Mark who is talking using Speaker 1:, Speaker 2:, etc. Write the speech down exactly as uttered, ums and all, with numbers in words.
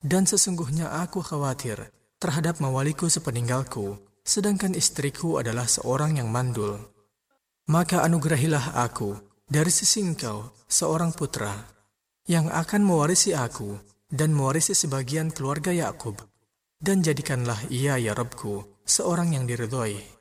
Speaker 1: Dan sesungguhnya aku khawatir terhadap mawaliku sepeninggalku, sedangkan istriku adalah seorang yang mandul. Maka anugerahilah aku dari sisi Engkau seorang putra yang akan mewarisi aku dan mewarisi sebagian keluarga Yakub, dan jadikanlah ia ya Rabbku seorang yang diridhoi.